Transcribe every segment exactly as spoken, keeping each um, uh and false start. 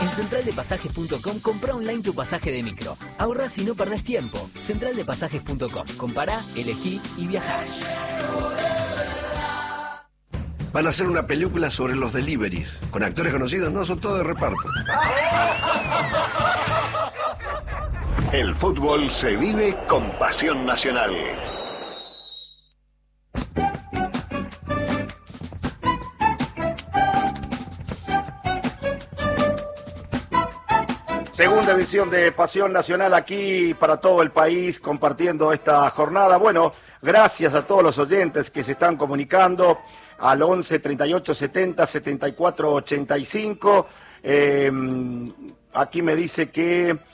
En central de pasajes punto com compra online tu pasaje de micro. Ahorrás y no perdés tiempo. central de pasajes punto com. Compará, elegí y viajá. Van a hacer una película sobre los deliveries. Con actores conocidos, no, son todos de reparto. El fútbol se vive con pasión nacional. Segunda edición de Pasión Nacional aquí para todo el país, compartiendo esta jornada. Bueno, gracias a todos los oyentes que se están comunicando al once, treinta y ocho, setenta, setenta y cuatro, ochenta y cinco. Eh, aquí me dice que, eh,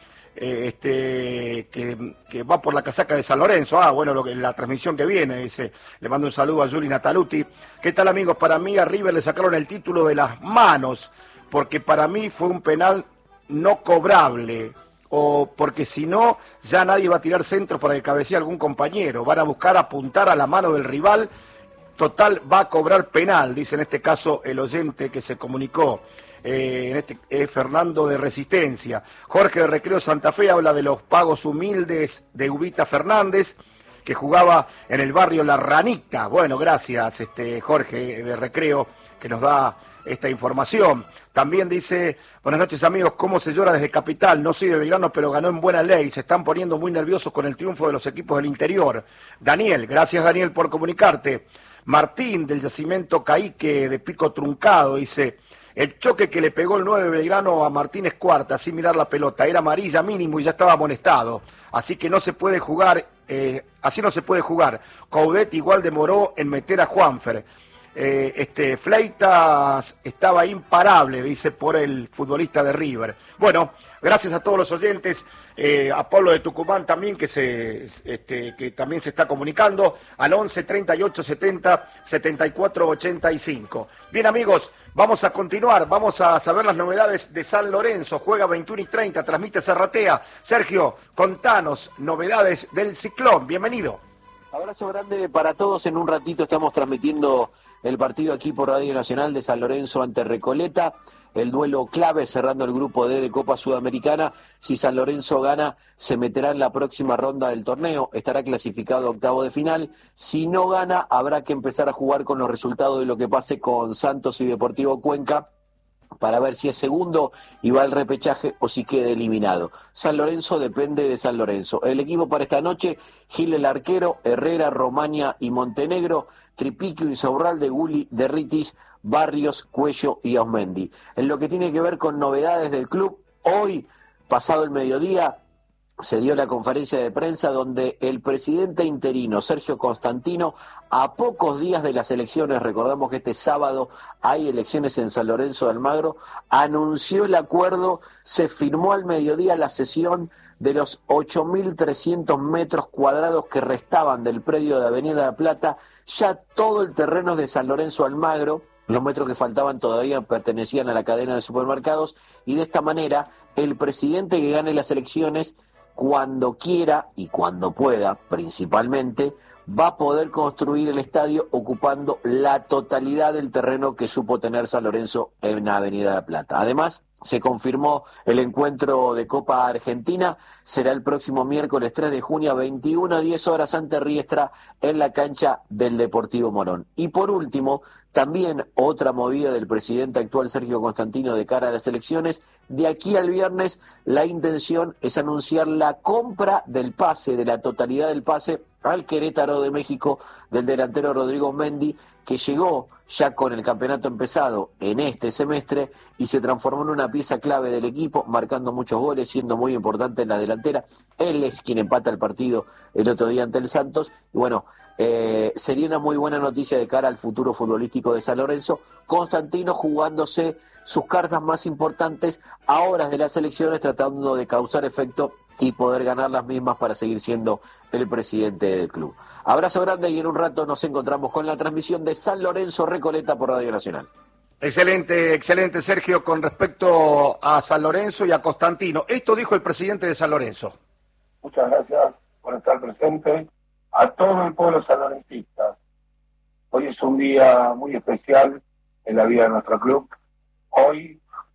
este, que, que va por la casaca de San Lorenzo. Ah, bueno, lo que, la transmisión que viene, dice. Le mando un saludo a Juli Nataluti. ¿Qué tal, amigos? Para mí a River le sacaron el título de las manos, porque para mí fue un penal no cobrable, o porque si no, ya nadie va a tirar centros para que cabecee algún compañero. Van a buscar apuntar a la mano del rival. Total, va a cobrar penal, dice en este caso el oyente que se comunicó. Eh, en este eh, Fernando de Resistencia. Jorge de Recreo Santa Fe habla de los pagos humildes de Ubita Fernández, que jugaba en el barrio La Ranita. Bueno, gracias, este Jorge de Recreo, que nos da esta información. También dice, buenas noches amigos, ¿cómo se llora desde Capital? No soy de Belgrano, pero ganó en buena ley. Se están poniendo muy nerviosos con el triunfo de los equipos del interior. Daniel, gracias Daniel por comunicarte. Martín del Yacimiento Caíque de Pico Truncado dice, el choque que le pegó el nueve Belgrano a Martínez Cuarta, sin mirar la pelota, era amarilla mínimo y ya estaba amonestado. Así que no se puede jugar, eh, así no se puede jugar. Coudet igual demoró en meter a Juanfer. Eh, este Fleitas estaba imparable, dice por el futbolista de River. Bueno, gracias a todos los oyentes, eh, a Pablo de Tucumán también que se este, que también se está comunicando al once, treinta y ocho, setenta, setenta y cuatro, ochenta y cinco. Bien amigos, vamos a continuar, vamos a saber las novedades de San Lorenzo. Juega veintiuno y treinta, transmite Zarratea. Sergio, contanos novedades del Ciclón, bienvenido. Abrazo grande para todos. En un ratito estamos transmitiendo el partido aquí por Radio Nacional de San Lorenzo ante Recoleta, el duelo clave cerrando el grupo D de Copa Sudamericana. Si San Lorenzo gana, se meterá en la próxima ronda del torneo, estará clasificado a octavo de final. Si no gana, habrá que empezar a jugar con los resultados de lo que pase con Santos y Deportivo Cuenca, para ver si es segundo y va al repechaje o si queda eliminado. San Lorenzo depende de San Lorenzo. El equipo para esta noche, Gil el arquero, Herrera, Romaña y Montenegro, Tripiquio, Insaurralde, Gulli, Derritis, Barrios, Cuello y Osmendi. En lo que tiene que ver con novedades del club, hoy, pasado el mediodía, se dio la conferencia de prensa donde el presidente interino, Sergio Constantino, a pocos días de las elecciones, recordamos que este sábado hay elecciones en San Lorenzo de Almagro, anunció el acuerdo, se firmó al mediodía la cesión de los ocho mil trescientos metros cuadrados que restaban del predio de Avenida La Plata. Ya todo el terreno de San Lorenzo de Almagro, los metros que faltaban todavía pertenecían a la cadena de supermercados, y de esta manera el presidente que gane las elecciones, cuando quiera y cuando pueda, principalmente, va a poder construir el estadio ocupando la totalidad del terreno que supo tener San Lorenzo en Avenida La Plata. Además, se confirmó el encuentro de Copa Argentina, será el próximo miércoles tres de junio a veintiuna a diez horas ante Riestra en la cancha del Deportivo Morón. Y por último, también otra movida del presidente actual Sergio Constantino de cara a las elecciones. De aquí al viernes la intención es anunciar la compra del pase, de la totalidad del pase al Querétaro de México del delantero Rodrigo Mendy, que llegó ya con el campeonato empezado en este semestre y se transformó en una pieza clave del equipo, marcando muchos goles, siendo muy importante en la delantera. Él es quien empata el partido el otro día ante el Santos. Y bueno, eh, sería una muy buena noticia de cara al futuro futbolístico de San Lorenzo. Constantino jugándose sus cartas más importantes a horas de las elecciones, tratando de causar efecto y poder ganar las mismas para seguir siendo el presidente del club. Abrazo grande y en un rato nos encontramos con la transmisión de San Lorenzo Recoleta por Radio Nacional. Excelente, excelente Sergio, con respecto a San Lorenzo y a Constantino. Esto dijo el presidente de San Lorenzo. Muchas gracias por estar presente. A todo el pueblo sanlorencista, hoy es un día muy especial en la vida de nuestro club. Hoy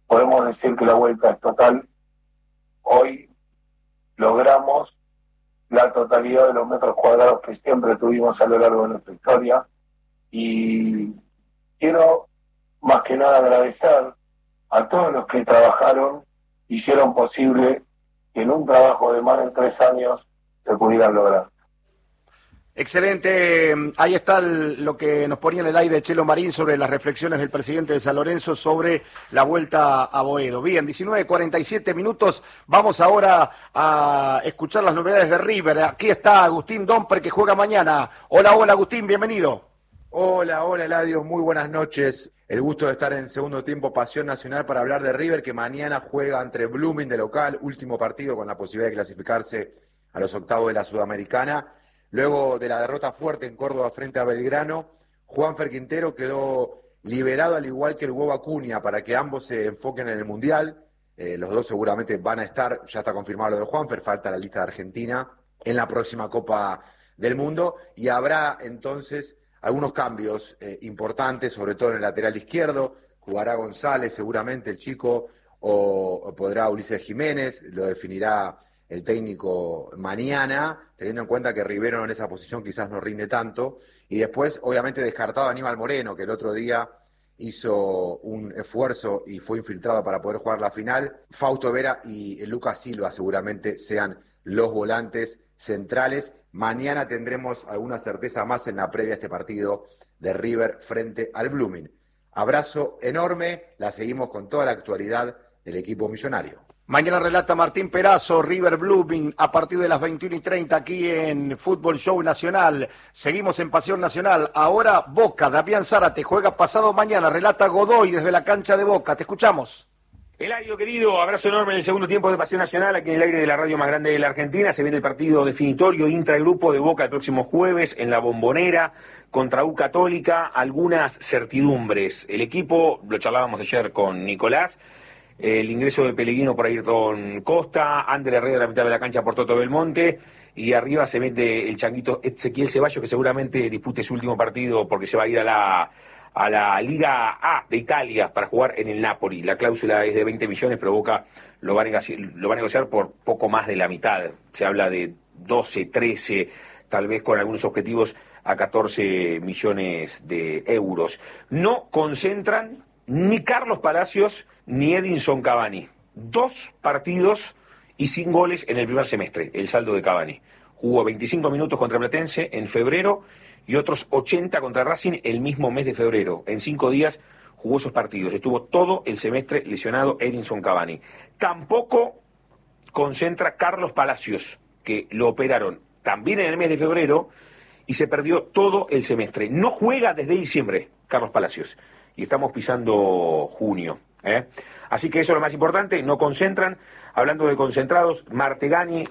podemos decir que la vuelta es total. Hoy logramos la totalidad de los metros cuadrados que siempre tuvimos a lo largo de nuestra historia, y quiero más que nada agradecer a todos los que trabajaron, hicieron posible que en un trabajo de más de tres años se pudieran lograr. Excelente, ahí está el, lo que nos ponía en el aire Chelo Marín sobre las reflexiones del presidente de San Lorenzo sobre la vuelta a Boedo. Bien, diecinueve cuarenta y siete minutos, vamos ahora a escuchar las novedades de River. Aquí está Agustín Domper, que juega mañana. Hola, hola Agustín, bienvenido. Hola, hola Eladio, muy buenas noches. El gusto de estar en segundo tiempo Pasión Nacional para hablar de River, que mañana juega ante Blooming de local, último partido con la posibilidad de clasificarse a los octavos de la Sudamericana. Luego de la derrota fuerte en Córdoba frente a Belgrano, Juanfer Quintero quedó liberado, al igual que el Hugo Acuña, para que ambos se enfoquen en el Mundial. Eh, los dos seguramente van a estar, ya está confirmado lo de Juanfer, falta la lista de Argentina en la próxima Copa del Mundo, y habrá entonces algunos cambios eh, importantes, sobre todo en el lateral izquierdo. Jugará González seguramente, el chico, o, o podrá Ulises Jiménez, lo definirá el técnico mañana, teniendo en cuenta que Rivero en esa posición quizás no rinde tanto. Y después, obviamente, descartado a Aníbal Moreno, que el otro día hizo un esfuerzo y fue infiltrado para poder jugar la final. Fausto Vera y Lucas Silva seguramente sean los volantes centrales. Mañana tendremos alguna certeza más en la previa a este partido de River frente al Blooming. Abrazo enorme, la seguimos con toda la actualidad del equipo millonario. Mañana relata Martín Perazo, River Blooming, a partir de las veintiuna y treinta aquí en Fútbol Show Nacional. Seguimos en Pasión Nacional. Ahora Boca, Damián Zárate juega pasado mañana, relata Godoy desde la cancha de Boca. Te escuchamos. Eladio, querido, abrazo enorme en el segundo tiempo de Pasión Nacional, aquí en el aire de la radio más grande de la Argentina. Se viene el partido definitorio intragrupo de Boca el próximo jueves en la Bombonera contra U Católica. Algunas certidumbres. El equipo, lo charlábamos ayer con Nicolás, el ingreso de Pellegrino por Ayrton Costa, Ander Herrera a la mitad de la cancha por Toto Belmonte, y arriba se mete el changuito Ezequiel Ceballos, que seguramente dispute su último partido porque se va a ir a la a la Liga A de Italia para jugar en el Napoli. La cláusula es de veinte millones, pero Boca lo va a negociar, lo va a negociar por poco más de la mitad. Se habla de doce, trece, tal vez con algunos objetivos a catorce millones de euros. No concentran ni Carlos Palacios ni Edinson Cavani. Dos partidos y sin goles en el primer semestre, el saldo de Cavani. Jugó veinticinco minutos contra Platense en febrero y otros ochenta contra Racing el mismo mes de febrero. En cinco días jugó esos partidos. Estuvo todo el semestre lesionado Edinson Cavani. Tampoco concentra Carlos Palacios, que lo operaron también en el mes de febrero y se perdió todo el semestre. No juega desde diciembre Carlos Palacios y estamos pisando junio. ¿eh? Así que eso es lo más importante, no concentran. Hablando de concentrados, Martegani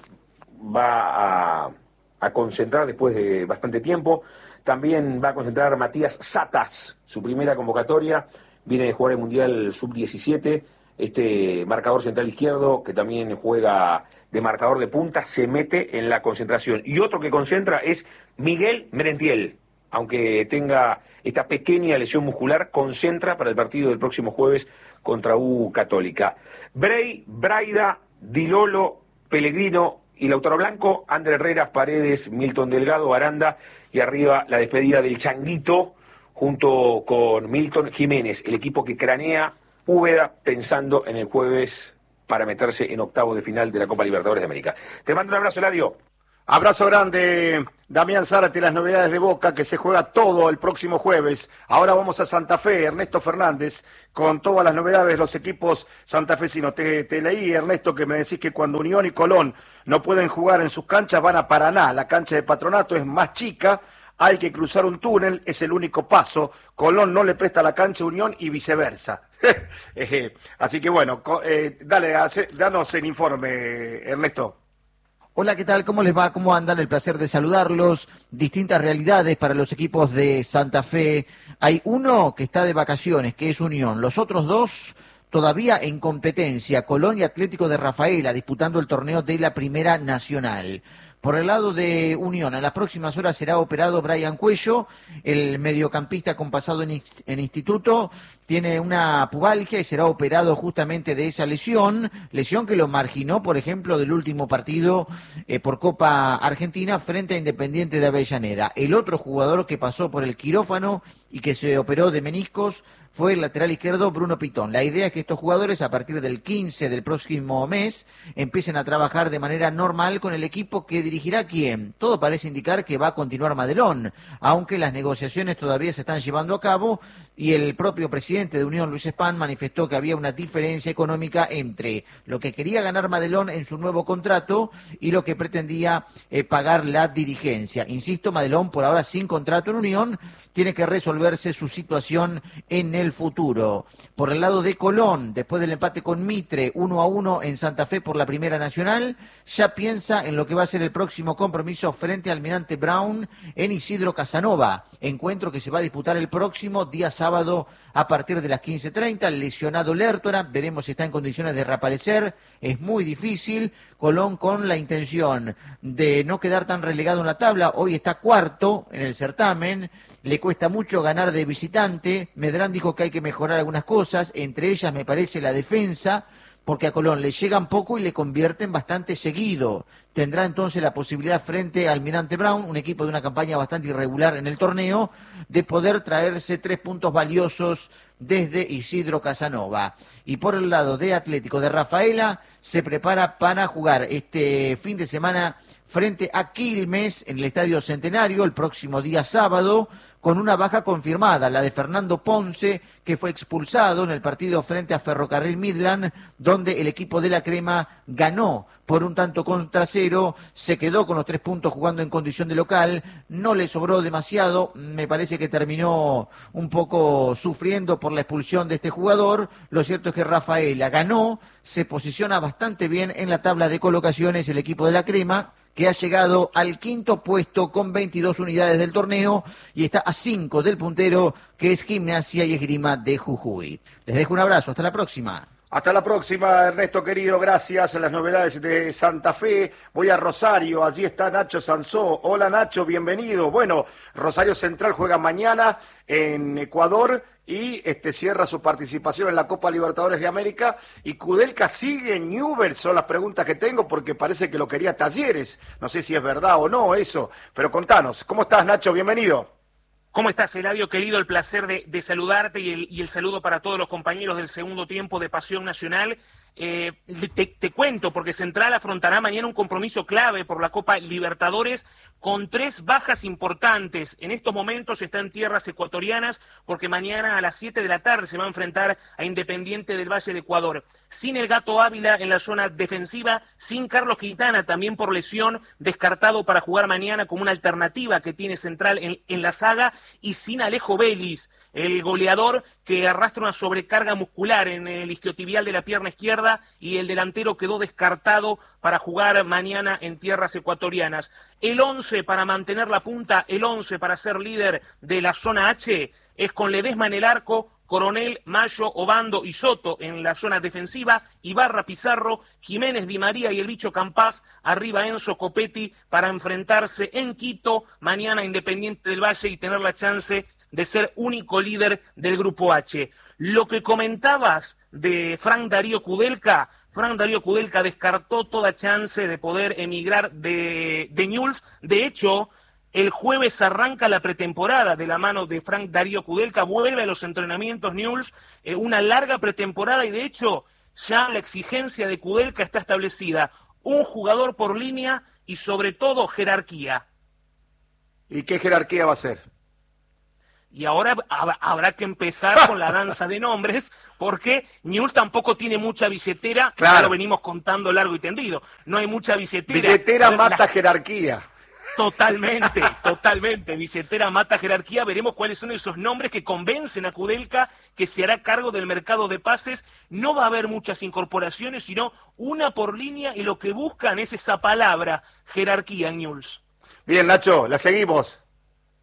va a, a concentrar después de bastante tiempo. También va a concentrar Matías Satas, su primera convocatoria, viene de jugar el Mundial sub diecisiete, este marcador central izquierdo que también juega de marcador de punta, se mete en la concentración. Y otro que concentra es Miguel Merentiel, aunque tenga esta pequeña lesión muscular, concentra para el partido del próximo jueves contra U Católica. Bray, Braida, Dilolo, Pellegrino y Lautaro Blanco, Ander Herrera, Paredes, Milton Delgado, Aranda, y arriba la despedida del Changuito junto con Milton Jiménez, el equipo que cranea Úbeda pensando en el jueves para meterse en octavo de final de la Copa Libertadores de América. Te mando un abrazo, Eladio. Abrazo grande, Damián Zárate, las novedades de Boca, que se juega todo el próximo jueves. Ahora vamos a Santa Fe, Ernesto Fernández, con todas las novedades de los equipos santafesinos. Te, te leí, Ernesto, que me decís que cuando Unión y Colón no pueden jugar en sus canchas, van a Paraná. La cancha de Patronato es más chica, hay que cruzar un túnel, es el único paso. Colón no le presta la cancha a Unión y viceversa. eh, así que bueno, eh, dale, hace, danos el informe, Ernesto. Hola, ¿qué tal? ¿Cómo les va? ¿Cómo andan? El placer de saludarlos. Distintas realidades para los equipos de Santa Fe. Hay uno que está de vacaciones, que es Unión. Los otros dos todavía en competencia, Colón y Atlético de Rafaela, disputando el torneo de la Primera Nacional. Por el lado de Unión, en las próximas horas será operado Brian Cuello, el mediocampista con pasado en, en instituto, tiene una pubalgia y será operado justamente de esa lesión, lesión que lo marginó, por ejemplo, del último partido eh, por Copa Argentina frente a Independiente de Avellaneda. El otro jugador que pasó por el quirófano y que se operó de meniscos fue el lateral izquierdo Bruno Pitón. La idea es que estos jugadores a partir del quince del próximo mes empiecen a trabajar de manera normal con el equipo que dirigirá quién. Todo parece indicar que va a continuar Madelón, aunque las negociaciones todavía se están llevando a cabo y el propio presidente de Unión, Luis Spahn, manifestó que había una diferencia económica entre lo que quería ganar Madelón en su nuevo contrato y lo que pretendía eh, pagar la dirigencia. Insisto, Madelón por ahora sin contrato en Unión, tiene que resolverse su situación en el futuro. Por el lado de Colón, después del empate con Mitre, uno a uno en Santa Fe por la Primera Nacional, ya piensa en lo que va a ser el próximo compromiso frente al Almirante Brown en Isidro Casanova, encuentro que se va a disputar el próximo día sábado a partir de las quince treinta, lesionado Lertora, veremos si está en condiciones de reaparecer, es muy difícil. Colón con la intención de no quedar tan relegado en la tabla, hoy está cuarto en el certamen, le cuesta mucho ganar de visitante. Medrán dijo que hay que mejorar algunas cosas, entre ellas me parece la defensa, porque a Colón le llegan poco y le convierten bastante seguido. Tendrá entonces la posibilidad frente al Almirante Brown, un equipo de una campaña bastante irregular en el torneo, de poder traerse tres puntos valiosos desde Isidro Casanova. Y por el lado de Atlético de Rafaela, se prepara para jugar este fin de semana frente a Quilmes en el Estadio Centenario el próximo día sábado, con una baja confirmada, la de Fernando Ponce, que fue expulsado en el partido frente a Ferrocarril Midland, donde el equipo de la Crema ganó por un tanto contra cero, se quedó con los tres puntos jugando en condición de local, no le sobró demasiado, me parece que terminó un poco sufriendo por la expulsión de este jugador. Lo cierto es que Rafaela ganó, se posiciona bastante bien en la tabla de colocaciones el equipo de la Crema, que ha llegado al quinto puesto con veintidós unidades del torneo y está a cinco del puntero, que es Gimnasia y Esgrima de Jujuy. Les dejo un abrazo, hasta la próxima. Hasta la próxima, Ernesto querido, gracias a las novedades de Santa Fe. Voy a Rosario, allí está Nacho Sansó. Hola Nacho, bienvenido. Bueno, Rosario Central juega mañana en Ecuador y este cierra su participación en la Copa Libertadores de América. Y Kudelka sigue en Newell's, son las preguntas que tengo, porque parece que lo quería Talleres. No sé si es verdad o no eso, pero contanos. ¿Cómo estás, Nacho? Bienvenido. ¿Cómo estás, Eladio? Querido, el placer de, de saludarte y el, y el saludo para todos los compañeros del segundo tiempo de Pasión Nacional. Eh, te, te cuento, porque Central afrontará mañana un compromiso clave por la Copa Libertadores con tres bajas importantes. En estos momentos está en tierras ecuatorianas porque mañana a las siete de la tarde se va a enfrentar a Independiente del Valle de Ecuador. Sin el Gato Ávila en la zona defensiva, sin Carlos Quintana, también por lesión, descartado para jugar mañana como una alternativa que tiene Central en, en la saga, y sin Alejo Vélez, el goleador que arrastra una sobrecarga muscular en el isquiotibial de la pierna izquierda, y el delantero quedó descartado para jugar mañana en tierras ecuatorianas. El once para mantener la punta, el once para ser líder de la zona H, es con Ledesma en el arco, Coronel, Mayo, Obando y Soto en la zona defensiva, Ibarra, Pizarro, Jiménez, Di María y el Bicho Campás, arriba Enzo Copetti, para enfrentarse en Quito mañana a Independiente del Valle y tener la chance de ser único líder del Grupo H. Lo que comentabas de Frank Darío Kudelka, Frank Darío Kudelka descartó toda chance de poder emigrar de, de Newell's. De hecho, el jueves arranca la pretemporada de la mano de Frank Darío Kudelka, vuelve a los entrenamientos Newell's, eh, una larga pretemporada, y de hecho ya la exigencia de Kudelka está establecida, un jugador por línea y sobre todo jerarquía. ¿Y qué jerarquía va a ser? Y ahora habrá que empezar con la danza de nombres, porque Newell's tampoco tiene mucha billetera, claro. Ya lo venimos contando largo y tendido, no hay mucha billetera. Billetera la, mata la... jerarquía. Totalmente, totalmente, billetera mata jerarquía. Veremos cuáles son esos nombres que convencen a Kudelka que se hará cargo del mercado de pases. No va a haber muchas incorporaciones, sino una por línea, y lo que buscan es esa palabra, jerarquía en Newell's. Bien, Nacho, la seguimos.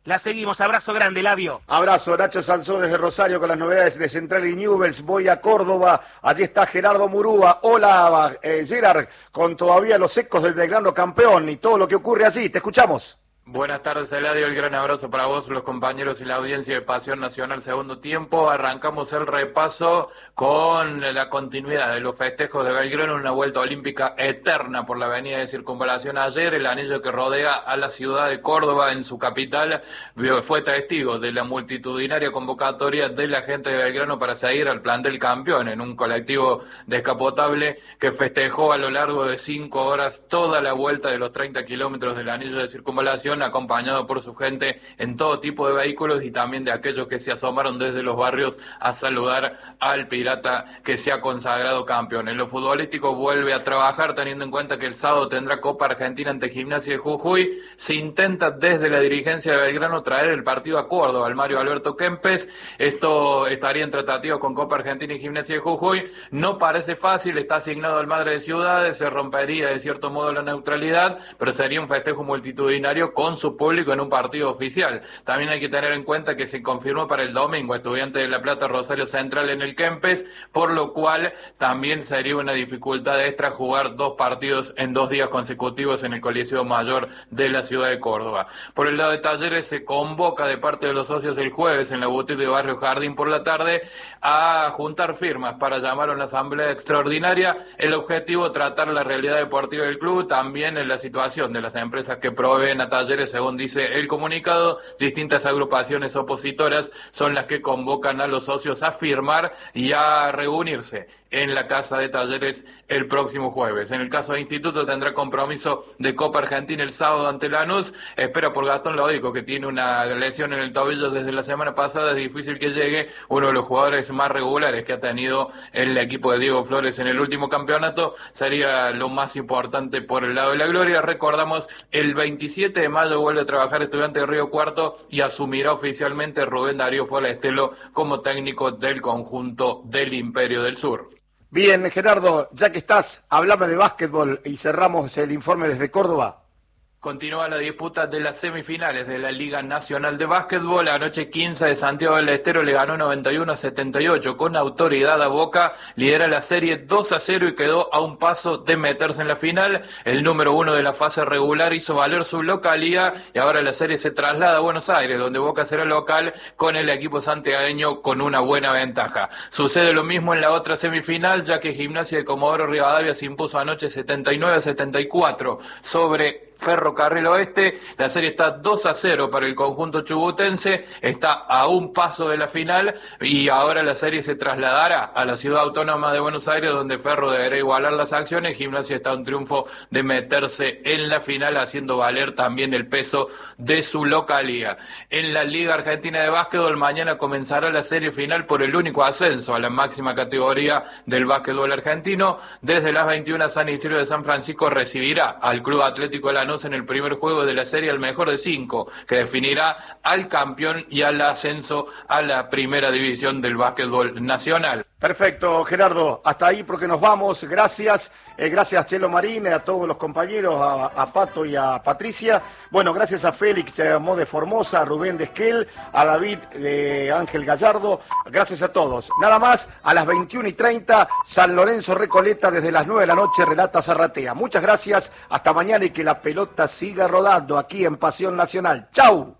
La seguimos, abrazo grande, Labio. Abrazo, Nacho Sansó desde Rosario con las novedades de Central y Newell's. Voy a Córdoba, allí está Gerardo Murúa. Hola, eh, Gerard, con todavía los ecos del Belgrano campeón y todo lo que ocurre allí. Te escuchamos. Buenas tardes, Eladio, el gran abrazo para vos, los compañeros y la audiencia de Pasión Nacional segundo tiempo. Arrancamos el repaso con la continuidad de los festejos de Belgrano, una vuelta olímpica eterna por la avenida de Circunvalación. Ayer el anillo que rodea a la ciudad de Córdoba en su capital fue testigo de la multitudinaria convocatoria de la gente de Belgrano para seguir al plantel campeón en un colectivo descapotable que festejó a lo largo de cinco horas toda la vuelta de los treinta kilómetros del anillo de Circunvalación, acompañado por su gente en todo tipo de vehículos y también de aquellos que se asomaron desde los barrios a saludar al Pirata que se ha consagrado campeón. En lo futbolístico vuelve a trabajar, teniendo en cuenta que el sábado tendrá Copa Argentina ante Gimnasia de Jujuy. Se intenta desde la dirigencia de Belgrano traer el partido a Córdoba, al Mario Alberto Kempes. Esto estaría en tratativas con Copa Argentina y Gimnasia de Jujuy. No parece fácil, está asignado al Madre de Ciudades, se rompería de cierto modo la neutralidad, pero sería un festejo multitudinario con su público en un partido oficial. También hay que tener en cuenta que se confirmó para el domingo Estudiante de La Plata Rosario Central en el Kempes, por lo cual también sería una dificultad extra jugar dos partidos en dos días consecutivos en el Coliseo Mayor de la ciudad de Córdoba. Por el lado de Talleres se convoca de parte de los socios el jueves en la boutique de Barrio Jardín por la tarde a juntar firmas para llamar a una asamblea extraordinaria. El objetivo, tratar la realidad deportiva del club, también en la situación de las empresas que proveen a Talleres. Según dice el comunicado, distintas agrupaciones opositoras son las que convocan a los socios a firmar y a reunirse en la Casa de Talleres el próximo jueves. En el caso de Instituto tendrá compromiso de Copa Argentina el sábado ante Lanús. Espera por Gastón Lodico, que tiene una lesión en el tobillo desde la semana pasada. Es difícil que llegue, uno de los jugadores más regulares que ha tenido el equipo de Diego Flores en el último campeonato. Sería lo más importante por el lado de la gloria. Recordamos, el veintisiete de mayo vuelve a trabajar Estudiante de Río Cuarto y asumirá oficialmente Rubén Darío Forestelo como técnico del conjunto del Imperio del Sur. Bien, Gerardo, ya que estás, háblame de básquetbol y cerramos el informe desde Córdoba. Continúa la disputa de las semifinales de la Liga Nacional de Básquetbol. Anoche quince de Santiago del Estero le ganó noventa y uno a setenta y ocho con autoridad a Boca. Lidera la serie dos a cero y quedó a un paso de meterse en la final. El número uno de la fase regular hizo valer su localía y ahora la serie se traslada a Buenos Aires, donde Boca será local con el equipo santiagueño con una buena ventaja. Sucede lo mismo en la otra semifinal, ya que Gimnasia de Comodoro Rivadavia se impuso anoche setenta y nueve a setenta y cuatro sobre Ferrocarril Oeste. La serie está dos a cero para el conjunto chubutense, está a un paso de la final y ahora la serie se trasladará a la ciudad autónoma de Buenos Aires, donde Ferro deberá igualar las acciones. Gimnasia está a un triunfo de meterse en la final, haciendo valer también el peso de su localía. En la Liga Argentina de Básquetbol mañana comenzará la serie final por el único ascenso a la máxima categoría del básquetbol argentino. Desde las veintiuna San Isidro de San Francisco recibirá al Club Atlético de Lanús en el primer juego de la serie al mejor de cinco, que definirá al campeón y al ascenso a la primera división del básquetbol nacional. Perfecto, Gerardo, hasta ahí porque nos vamos. Gracias, eh, gracias Chelo Marín, a todos los compañeros, a, a Pato y a Patricia. Bueno, gracias a Félix Mo de Formosa, a Rubén de Esquel, a David de Ángel Gallardo. Gracias a todos. Nada más, a las veintiuna y treinta, San Lorenzo Recoleta, desde las nueve de la noche, relata Zarratea. Muchas gracias, hasta mañana y que la pelota siga rodando aquí en Pasión Nacional. ¡Chau!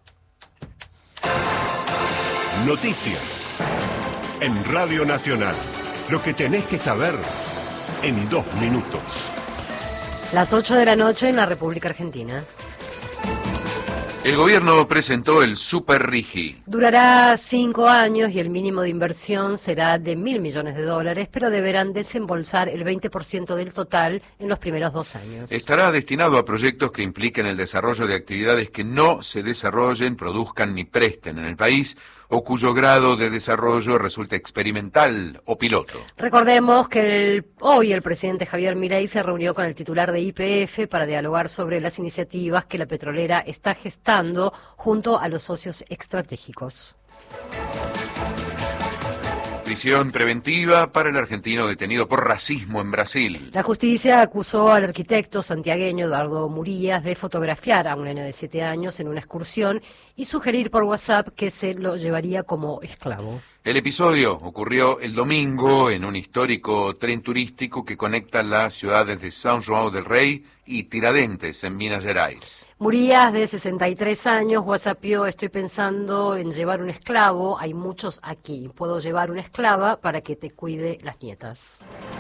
Noticias en Radio Nacional. Lo que tenés que saber en dos minutos. Las ocho de la noche en la República Argentina. El gobierno presentó el Super Rigi. Durará cinco años y el mínimo de inversión será de mil millones de dólares, pero deberán desembolsar el veinte por ciento del total en los primeros dos años. Estará destinado a proyectos que impliquen el desarrollo de actividades que no se desarrollen, produzcan ni presten en el país, o cuyo grado de desarrollo resulte experimental o piloto. Recordemos que el, hoy el presidente Javier Milei se reunió con el titular de Y P F para dialogar sobre las iniciativas que la petrolera está gestando junto a los socios estratégicos. prisión preventiva para el argentino detenido por racismo en Brasil. La justicia acusó al arquitecto santiagueño Eduardo Murías de fotografiar a un nene de siete años en una excursión y sugerir por WhatsApp que se lo llevaría como esclavo. El episodio ocurrió el domingo en un histórico tren turístico que conecta las ciudades de São João del Rei y Tiradentes, en Minas Gerais. Murías, de sesenta y tres años, whatsappió: estoy pensando en llevar un esclavo, hay muchos aquí, puedo llevar una esclava para que te cuide las nietas.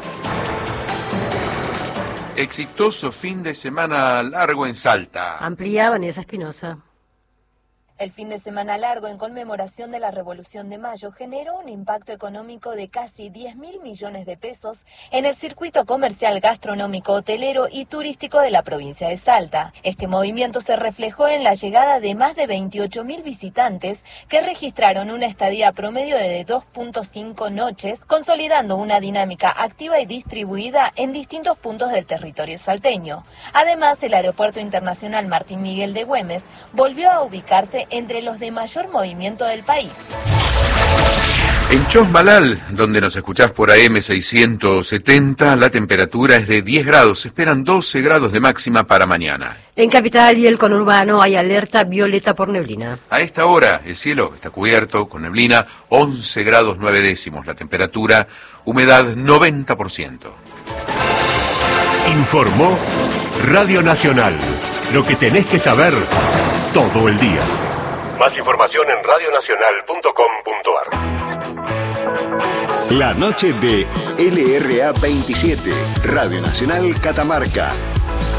Exitoso fin de semana largo en Salta. Amplía Vanessa Espinosa. El fin de semana largo en conmemoración de la Revolución de Mayo generó un impacto económico de casi diez mil millones de pesos en el circuito comercial, gastronómico, hotelero y turístico de la provincia de Salta. Este movimiento se reflejó en la llegada de más de veintiocho mil visitantes que registraron una estadía promedio de dos punto cinco noches, consolidando una dinámica activa y distribuida en distintos puntos del territorio salteño. Además, el Aeropuerto Internacional Martín Miguel de Güemes volvió a ubicarse entre los de mayor movimiento del país. En Chosmalal, donde nos escuchás por A M seiscientos setenta, la temperatura es de diez grados. Se esperan doce grados de máxima para mañana. En Capital y el conurbano hay alerta violeta por neblina. A esta hora el cielo está cubierto con neblina, once grados nueve décimos. La temperatura, humedad noventa por ciento. Informó Radio Nacional. Lo que tenés que saber todo el día. Más información en radio nacional punto com punto ar. La noche de L R A veintisiete, Radio Nacional Catamarca.